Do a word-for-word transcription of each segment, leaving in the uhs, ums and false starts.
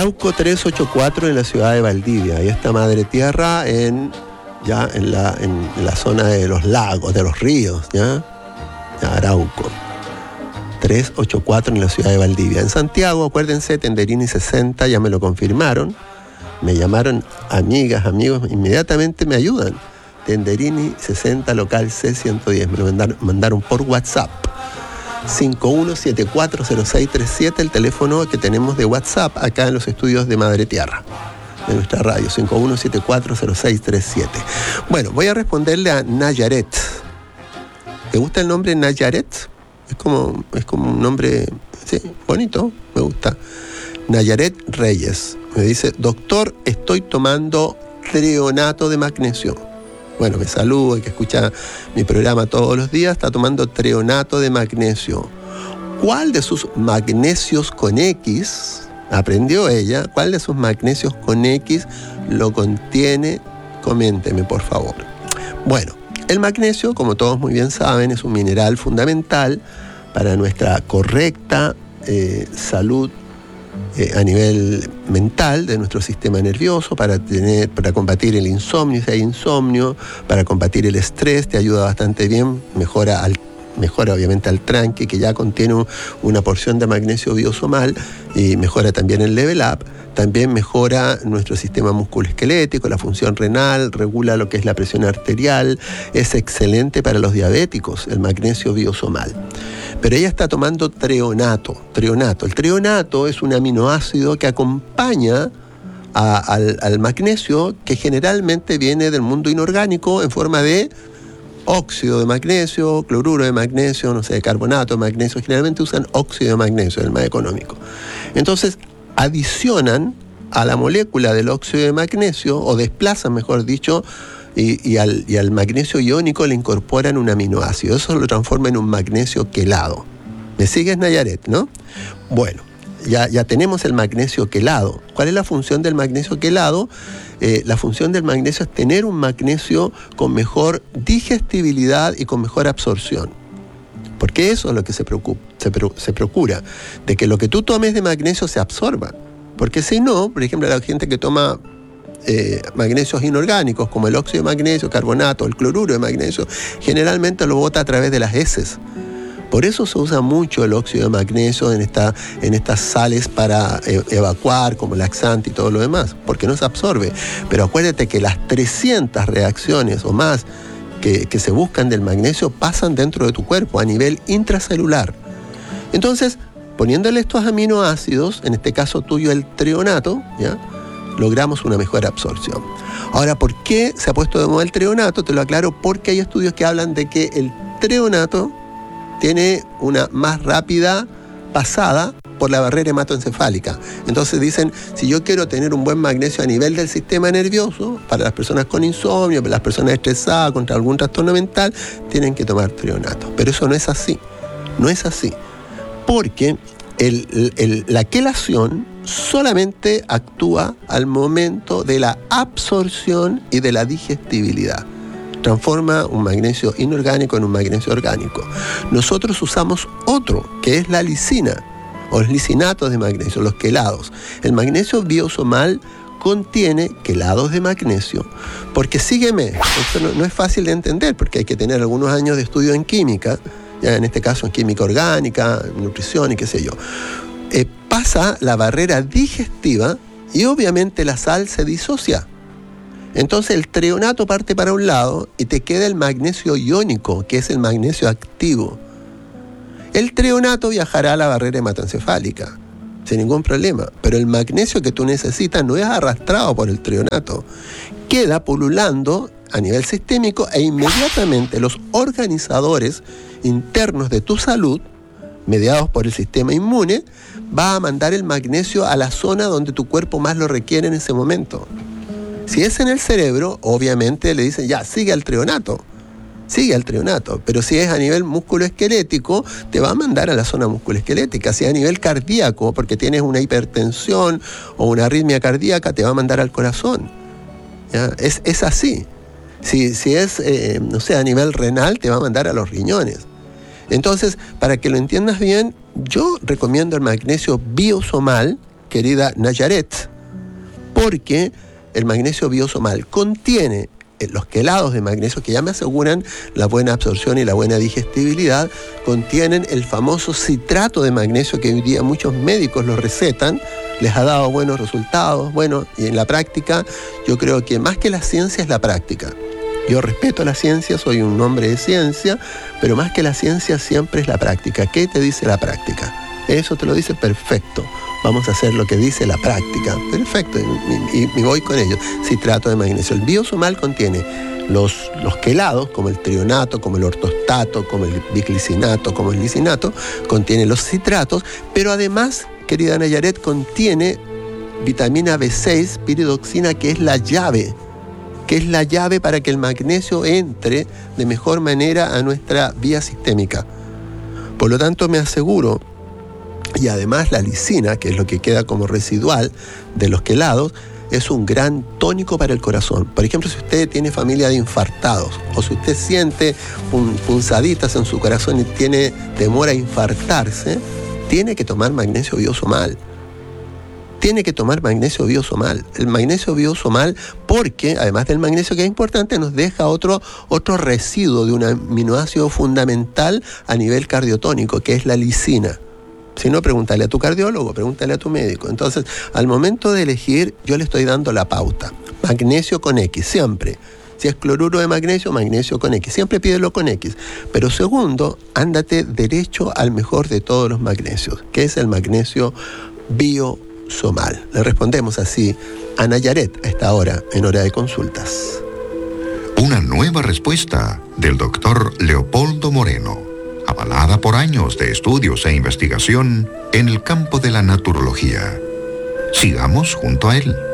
Arauco trescientos ochenta y cuatro en la ciudad de Valdivia. Ahí está Madre Tierra en, ya en la, en la zona de los lagos, de los ríos, ¿ya? ya Arauco. trescientos ochenta y cuatro en la ciudad de Valdivia. En Santiago, acuérdense, Tenderini sesenta, ya me lo confirmaron. Me llamaron amigas, amigos, inmediatamente me ayudan. Tenderini sesenta, local C ciento diez. Me lo mandaron, mandaron por WhatsApp. cinco uno siete cuatro cero seis tres siete, el teléfono que tenemos de WhatsApp acá en los estudios de Madre Tierra, de nuestra radio, cinco uno siete cuatro cero seis tres siete. Bueno, voy a responderle a Nayaret. ¿Te gusta el nombre Nayaret? Es como, es como un nombre, sí, bonito, me gusta. Nayaret Reyes me dice: doctor, estoy tomando treonato de magnesio. Bueno, me saluda, que escucha mi programa todos los días, está tomando treonato de magnesio. ¿Cuál de sus magnesios con X, aprendió ella, cuál de sus magnesios con X lo contiene? Coménteme, por favor. Bueno, el magnesio, como todos muy bien saben, es un mineral fundamental para nuestra correcta eh, salud Eh, a nivel mental de nuestro sistema nervioso, para tener, para combatir el insomnio, si hay insomnio, para combatir el estrés, te ayuda bastante bien, mejora al mejora obviamente al tranque, que ya contiene un, una porción de magnesio biosomal, y mejora también el level up. También mejora nuestro sistema musculoesquelético, la función renal, regula lo que es la presión arterial, es excelente para los diabéticos, el magnesio biosomal. Pero ella está tomando treonato, treonato. El treonato es un aminoácido que acompaña a, al, al magnesio, que generalmente viene del mundo inorgánico en forma de óxido de magnesio, cloruro de magnesio, no sé, carbonato de magnesio. Generalmente usan óxido de magnesio, el más económico. Entonces, adicionan a la molécula del óxido de magnesio, o desplazan, mejor dicho, y, y, al, y al magnesio iónico le incorporan un aminoácido. Eso lo transforma en un magnesio quelado. ¿Me sigues, Nayaret, no? Bueno, ya, ya tenemos el magnesio quelado. ¿Cuál es la función del magnesio quelado? Eh, la función del magnesio es tener un magnesio con mejor digestibilidad y con mejor absorción. Porque eso es lo que se, preocupa, se, pro, se procura, de que lo que tú tomes de magnesio se absorba. Porque si no, por ejemplo, la gente que toma eh, magnesios inorgánicos, como el óxido de magnesio, carbonato, el cloruro de magnesio, generalmente lo bota a través de las heces. Por eso se usa mucho el óxido de magnesio en, esta, en estas sales para eh, evacuar, como laxante y todo lo demás, porque no se absorbe. Pero acuérdate que las trescientas reacciones o más Que, que se buscan del magnesio pasan dentro de tu cuerpo a nivel intracelular. Entonces, poniéndole estos aminoácidos, en este caso tuyo el treonato, ¿ya?, logramos una mejor absorción. Ahora, ¿por qué se ha puesto de moda el treonato? Te lo aclaro, porque hay estudios que hablan de que el treonato tiene una más rápida pasada por la barrera hematoencefálica. Entonces dicen, si yo quiero tener un buen magnesio a nivel del sistema nervioso, para las personas con insomnio, para las personas estresadas, contra algún trastorno mental, tienen que tomar treonato. Pero eso no es así. No es así. Porque el, el, el, la quelación solamente actúa al momento de la absorción y de la digestibilidad. Transforma un magnesio inorgánico en un magnesio orgánico. Nosotros usamos otro, que es la lisina, o los lisinatos de magnesio, los quelados. El magnesio biosomal contiene quelados de magnesio, porque sígueme, esto no, no es fácil de entender, porque hay que tener algunos años de estudio en química, ya en este caso en química orgánica, nutrición y qué sé yo. Eh, pasa la barrera digestiva y obviamente la sal se disocia. Entonces el treonato parte para un lado y te queda el magnesio iónico, que es el magnesio activo. El treonato viajará a la barrera hematoencefálica sin ningún problema, pero el magnesio que tú necesitas no es arrastrado por el treonato. Queda pululando a nivel sistémico e inmediatamente los organizadores internos de tu salud, mediados por el sistema inmune, va a mandar el magnesio a la zona donde tu cuerpo más lo requiere en ese momento. Si es en el cerebro, obviamente le dicen, ya, sigue al treonato, sigue al treonato. Pero si es a nivel musculoesquelético, te va a mandar a la zona musculoesquelética. Si es a nivel cardíaco, porque tienes una hipertensión o una arritmia cardíaca, te va a mandar al corazón. ¿Ya? Es, es así. Si, si es, eh, no sé, a nivel renal, te va a mandar a los riñones. Entonces, para que lo entiendas bien, yo recomiendo el magnesio biosomal, querida Nayaret, porque el magnesio biosomal contiene los quelados de magnesio, que ya me aseguran la buena absorción y la buena digestibilidad, contienen el famoso citrato de magnesio que hoy día muchos médicos lo recetan, les ha dado buenos resultados. Bueno, y en la práctica yo creo que más que la ciencia es la práctica. Yo respeto la ciencia, soy un hombre de ciencia, pero más que la ciencia siempre es la práctica. ¿Qué te dice la práctica? Eso te lo dice, perfecto. Vamos a hacer lo que dice la práctica. Perfecto, y, y, y voy con ello. Citrato de magnesio. El biosomal contiene los, los quelados, como el trionato, como el ortostato, como el biglicinato, como el lisinato, contiene los citratos, pero además, querida Nayaret, contiene vitamina B seis, piridoxina, que es la llave, que es la llave para que el magnesio entre de mejor manera a nuestra vía sistémica. Por lo tanto, me aseguro. Y además la lisina, que es lo que queda como residual de los quelados, es un gran tónico para el corazón. Por ejemplo, si usted tiene familia de infartados, o si usted siente un, punzaditas en su corazón y tiene temor a infartarse, tiene que tomar magnesio biosomal. Tiene que tomar magnesio biosomal. El magnesio biosomal, porque además del magnesio, que es importante, nos deja otro, otro residuo de un aminoácido fundamental a nivel cardiotónico, que es la lisina. Si no, pregúntale a tu cardiólogo, pregúntale a tu médico. Entonces, al momento de elegir, yo le estoy dando la pauta. Magnesio con X, siempre. Si es cloruro de magnesio, magnesio con X. Siempre pídelo con X. Pero segundo, ándate derecho al mejor de todos los magnesios, que es el magnesio biosomal. Le respondemos así a Nayaret a esta hora, en hora de consultas. Una nueva respuesta del doctor Leopoldo Moreno, avalada por años de estudios e investigación en el campo de la naturología. Sigamos junto a él.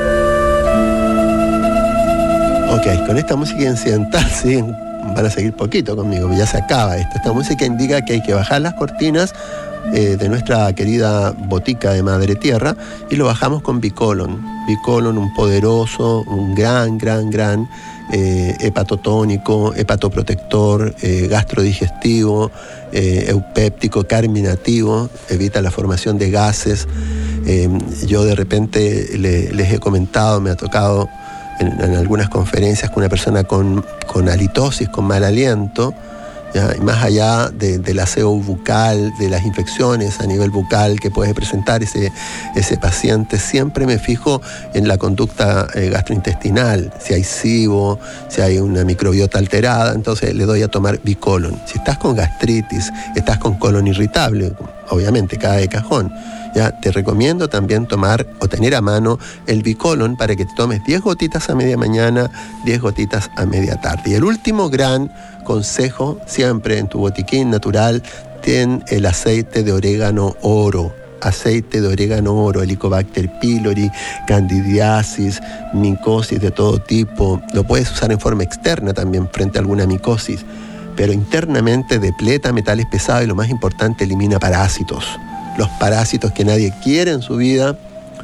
Ok, con esta música incidental, sí, van a seguir poquito conmigo, ya se acaba esto. Esta música indica que hay que bajar las cortinas eh, de nuestra querida botica de Madre Tierra, y lo bajamos con Bicolon. Bicolon, un poderoso, un gran, gran, gran Eh, hepatotónico, hepatoprotector, eh, gastrodigestivo, eh, eupéptico, carminativo, evita la formación de gases. Eh, yo de repente le, les he comentado, me ha tocado en, en algunas conferencias con una persona con, con halitosis, con mal aliento, ¿ya? Y más allá de, del aseo bucal, de las infecciones a nivel bucal que puede presentar ese, ese paciente, siempre me fijo en la conducta eh, gastrointestinal, si hay SIBO, si hay una microbiota alterada, entonces le doy a tomar Bicolon. Si estás con gastritis, estás con colon irritable, obviamente cae de cajón, ya te recomiendo también tomar o tener a mano el Bicolon para que te tomes diez gotitas a media mañana, diez gotitas a media tarde. Y el último gran consejo, siempre en tu botiquín natural, ten el aceite de orégano oro. Aceite de orégano oro, Helicobacter pylori, candidiasis, micosis de todo tipo. Lo puedes usar en forma externa también frente a alguna micosis, pero internamente depleta metales pesados y, lo más importante, elimina parásitos. Los parásitos que nadie quiere en su vida.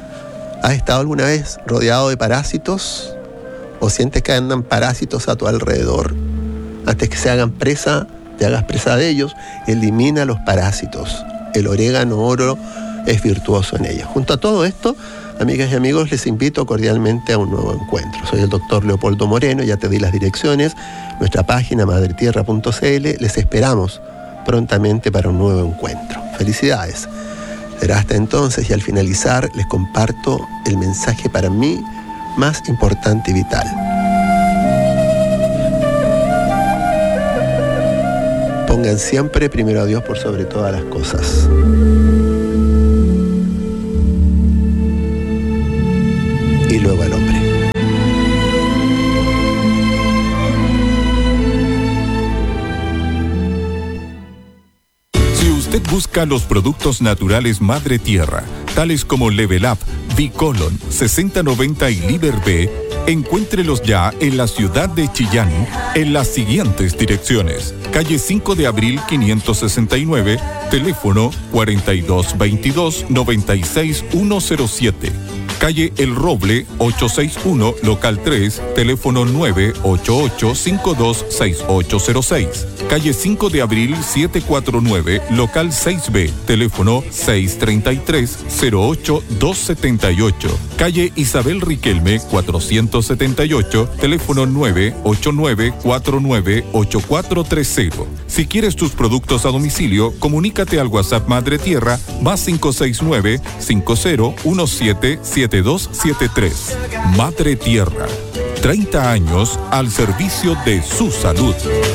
¿Has estado alguna vez rodeado de parásitos? ¿O sientes que andan parásitos a tu alrededor? Antes que se hagan presa, te hagas presa de ellos, elimina los parásitos. El orégano oro es virtuoso en ello. Junto a todo esto, amigas y amigos, les invito cordialmente a un nuevo encuentro. Soy el doctor Leopoldo Moreno, ya te di las direcciones, nuestra página madre tierra punto c l. Les esperamos prontamente para un nuevo encuentro. Felicidades. Será hasta entonces, y al finalizar les comparto el mensaje para mí más importante y vital. Pongan siempre primero a Dios por sobre todas las cosas. Y luego al hombre. Si usted busca los productos naturales Madre Tierra, tales como Level Up, Bicolon, sesenta noventa y Liber B, encuéntrelos ya en la ciudad de Chillán, en las siguientes direcciones: calle cinco de abril quinientos sesenta y nueve, teléfono cuarenta y dos veintidós noventa y seis ciento siete. Calle El Roble, ochocientos sesenta y uno, local tres, teléfono nueve ocho ocho cinco dos seis ocho cero seis. Calle cinco de abril, setecientos cuarenta y nueve, local seis B, teléfono seis tres tres cero ocho dos siete ocho. Calle Isabel Riquelme, cuatrocientos setenta y ocho, teléfono nueve ocho nueve cuatro nueve ocho cuatro tres cero. Si quieres tus productos a domicilio, comunícate al WhatsApp Madre Tierra más cinco seis nueve cinco cero uno siete siete dos siete tres. Madre Tierra, treinta años al servicio de su salud.